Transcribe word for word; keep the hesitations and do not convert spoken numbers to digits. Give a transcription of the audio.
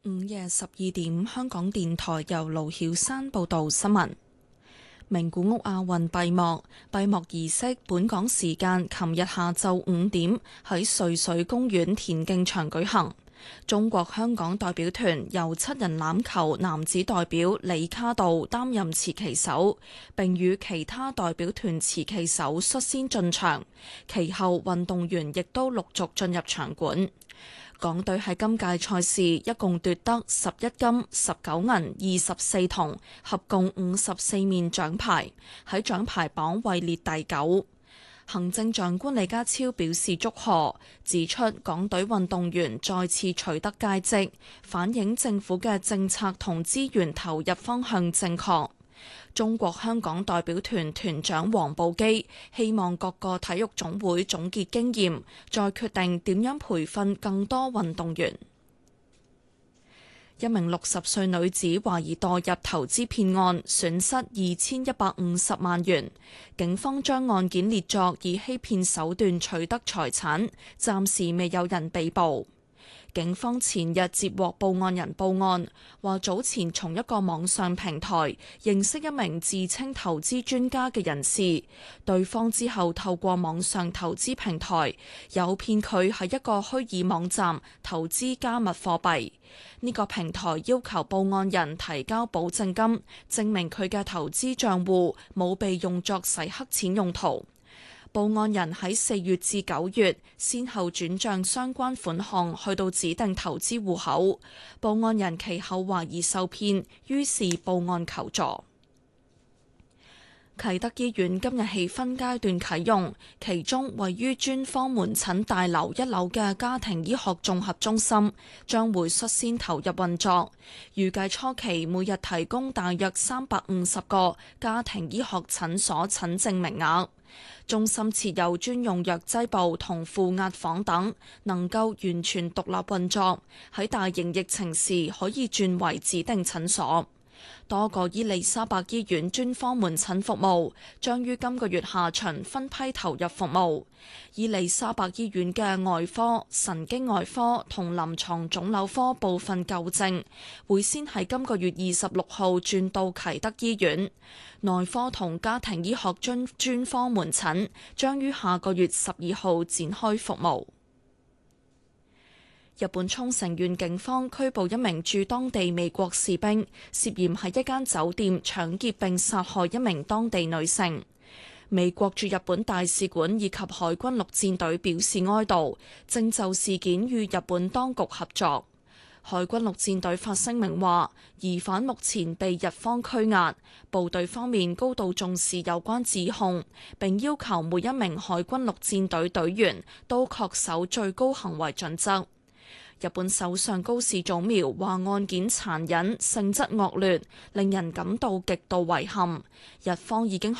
午夜十二點，香港電台由盧曉山報道新聞。名古屋亞運閉幕，閉幕儀式本港時間琴日下晝五點喺瑞水公園田徑場舉行。中國香港代表團由七人欖球男子代表李卡道擔任持旗手，並與其他代表團持旗手率先進場，其後運動員亦都陸續進入場館。港隊喺今屆賽事一共奪得十一金、十九銀、二十四銅，合共五十四面獎牌，喺獎牌榜位列第九。行政長官李家超表示祝賀，指出港隊運動員再次取得佳績，反映政府嘅政策同資源投入方向正確。中國香港代表團團長黃步基希望各個體育總會總結經驗，再決定點樣培訓更多運動員。一名六十歲女子懷疑墮入投資騙案，損失二千一百五十萬元。警方將案件列作以欺騙手段取得財產，暫時未有人被捕。警方前日接獲報案人報案，話早前從一個網上平台認識一名自稱投資專家嘅人士，對方之後透過網上投資平台誘騙佢喺一個虛擬網站投資加密貨幣。呢個平台要求報案人提交保證金，證明佢嘅投資賬戶冇被用作洗黑錢用途。報案人喺四月至九月先後轉賬相關款項去到指定投資戶口，報案人其後懷疑受騙，於是報案求助。啟德醫院今日起分階段啟用，其中位於專科門診大樓一樓嘅家庭醫學綜合中心將會率先投入運作，預計初期每日提供大約三百五十個家庭醫學診所診症名額。中心設有專用藥劑部同負壓房等，能夠完全獨立運作，喺大型疫情時可以轉為指定診所。多個伊利沙伯醫院專科門診服務將於今個月下旬分批投入服務。伊利沙伯醫院嘅外科、神經外科同臨床腫瘤科部分舊症會先喺今個月二十六號轉到啟德醫院。內科同家庭醫學專專科門診將於下個月十二號展開服務。日本沖繩縣警方拘捕一名駐當地美國士兵，涉嫌喺一間酒店搶劫並殺害一名當地女性。美國駐日本大使館以及海軍陸戰隊表示哀悼，正就事件與日本當局合作。海軍陸戰隊發聲明話，疑犯目前被日方拘押，部隊方面高度重視有關指控，並要求每一名海軍陸戰隊隊員都恪守最高行為準則。日本首相高市早苗話案件殘忍、性質惡劣，令人感到極度遺憾。日方已經